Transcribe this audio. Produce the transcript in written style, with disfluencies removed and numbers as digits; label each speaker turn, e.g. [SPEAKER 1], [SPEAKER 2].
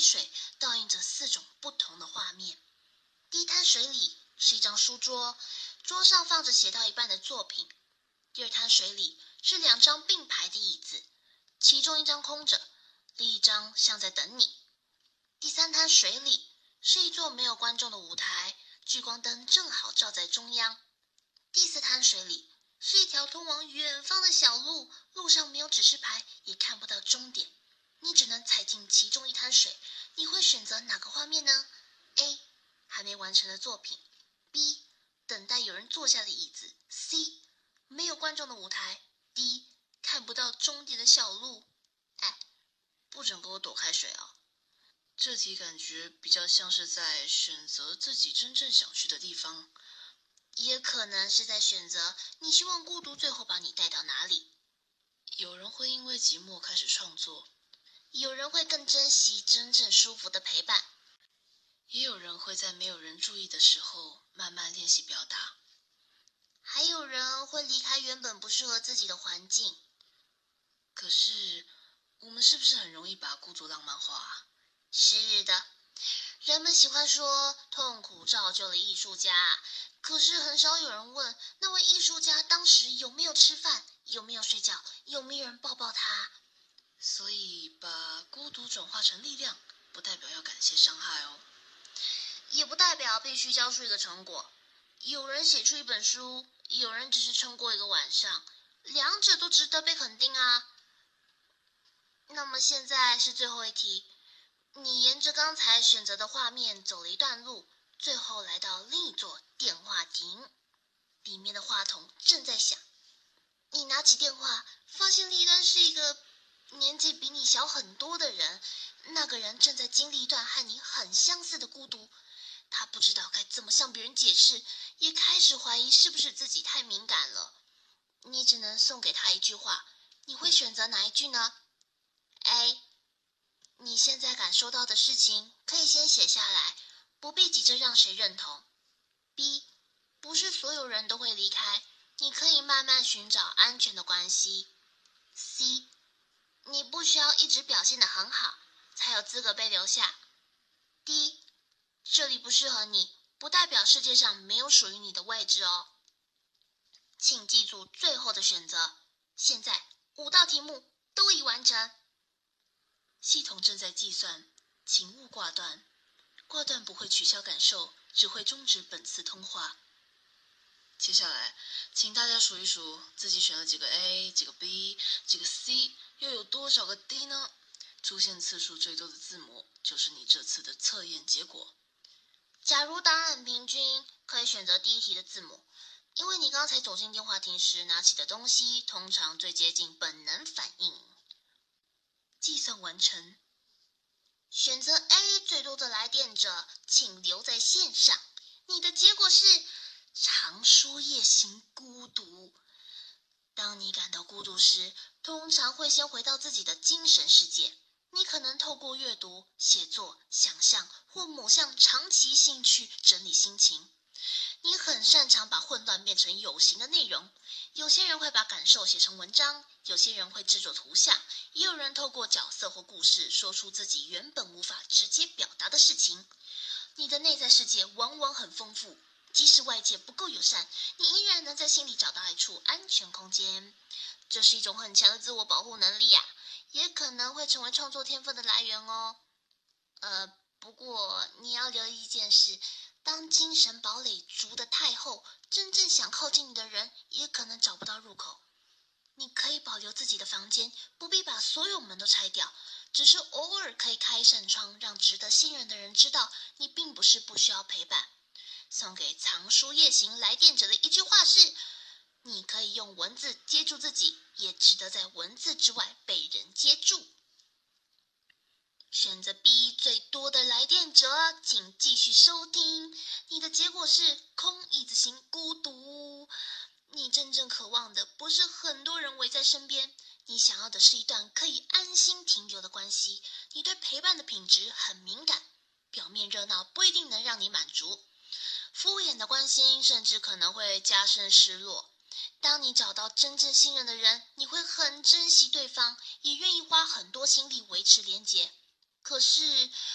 [SPEAKER 1] 水倒映着4种不同的画面。第一滩水里是一张书桌，桌上放着写到一半的作品。第二滩水里是2张并排的椅子，其中一张空着，另一张像在等你。第3滩水里是一座没有观众的舞台，聚光灯正好照在中央。第4滩水里是一条通往远方的小路，路上没有指示牌，也看不到终点，你只能踩进其中一滩水。你会选择哪个画面呢？ A. 还没完成的作品， B. 等待有人坐下的椅子， C. 没有观众的舞台， D. 看不到终点的小路。哎，不准给我躲开水哦。
[SPEAKER 2] 这题感觉比较像是在选择自己真正想去的地方，
[SPEAKER 1] 也可能是在选择你希望孤独最后把你带到哪里。
[SPEAKER 2] 有人会因为寂寞开始创作，
[SPEAKER 1] 有人会更珍惜真正舒服的陪伴，
[SPEAKER 2] 也有人会在没有人注意的时候慢慢练习表达，
[SPEAKER 1] 还有人会离开原本不适合自己的环境。
[SPEAKER 2] 可是我们是不是很容易把孤独浪漫化啊？
[SPEAKER 1] 是的，人们喜欢说痛苦造就了艺术家，可是很少有人问那位艺术家当时有没有吃饭，有没有睡觉，有没有人抱抱他。
[SPEAKER 2] 所以把孤独转化成力量，不代表要感谢伤害哦，
[SPEAKER 1] 也不代表必须交出一个成果。有人写出一本书，有人只是撑过一个晚上，两者都值得被肯定啊。那么现在是最后一题，你沿着刚才选择的画面走了一段路，最后来到另一座电话亭，里面的话筒正在响。你拿起电话，发现另一端是一个年纪比你小很多的人，那个人正在经历一段和你很相似的孤独。他不知道该怎么向别人解释，也开始怀疑是不是自己太敏感了。你只能送给他一句话，你会选择哪一句呢？ A. 你现在感受到的事情可以先写下来，不必急着让谁认同。 B. 不是所有人都会离开，你可以慢慢寻找安全的关系。 C. 你不需要一直表现得很好，才有资格被留下。 D. 这里不适合你，不代表世界上没有属于你的位置哦。请记住最后的选择。现在5道题目都已完成。
[SPEAKER 2] 系统正在计算，请勿挂断。挂断不会取消感受，只会终止本次通话。接下来，请大家数一数自己选了几个 A， 几个 B， 几个 C， 又有多少个 D 呢？出现次数最多的字母就是你这次的测验结果。
[SPEAKER 1] 假如答案平均，可以选择第一题的字母，因为你刚才走进电话亭时拿起的东西通常最接近本能反应。
[SPEAKER 2] 计算完成。
[SPEAKER 1] 选择 A 最多的来电者，请留在线上。你的结果是长书夜行孤独。当你感到孤独时，通常会先回到自己的精神世界。你可能透过阅读、写作、想象或某项长期兴趣整理心情。你很擅长把混乱变成有形的内容。有些人会把感受写成文章，有些人会制作图像，也有人透过角色或故事说出自己原本无法直接表达的事情。你的内在世界往往很丰富，即使外界不够友善，你依然能在心里找到一处安全空间。这是一种很强的自我保护能力啊，也可能会成为创作天分的来源哦。不过你要留意一件事，当精神堡垒筑得太厚，真正想靠近你的人也可能找不到入口。你可以保留自己的房间，不必把所有门都拆掉，只是偶尔可以开一扇窗，让值得信任的人知道你并不是不需要陪伴。送给藏书夜行来电者的一句话是：你可以用文字接住自己，也值得在文字之外被人接住。选择 B 最多的来电者，请继续收听。你的结果是空椅子型孤独。你真正渴望的不是很多人围在身边，你想要的是一段可以安心停留的关系。你对陪伴的品质很敏感，表面热闹不一定能让你满足，敷衍的关心甚至可能会加深失落。当你找到真正信任的人，你会很珍惜对方，也愿意花很多心力维持连结。可是